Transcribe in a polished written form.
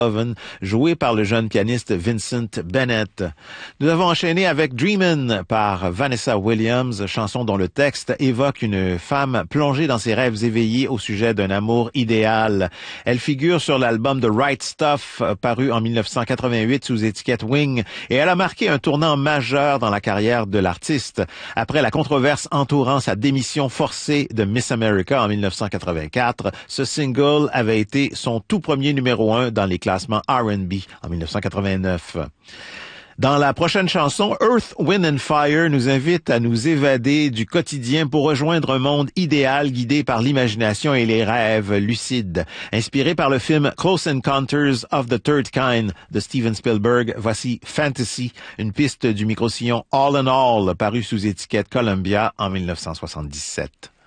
joué par le jeune pianiste Vincent Bennett. Nous avons enchaîné avec Dreamin' par Vanessa Williams, chanson dont le texte évoque une femme plongée dans ses rêves éveillés au sujet d'un amour idéal. Elle figure sur l'album The Right Stuff, paru en 1988 sous étiquette Wing, et elle a marqué un tournant majeur dans la carrière de l'artiste. Après la controverse entourant sa démission forcée de Miss America en 1984, ce single avait été son tout premier numéro 1 dans les classements R&B en 1989. Dans la prochaine chanson, Earth, Wind and Fire nous invite à nous évader du quotidien pour rejoindre un monde idéal guidé par l'imagination et les rêves lucides. Inspiré par le film Close Encounters of the Third Kind de Steven Spielberg, voici Fantasy, une piste du micro-sillon All in All paru sous étiquette Columbia en 1977.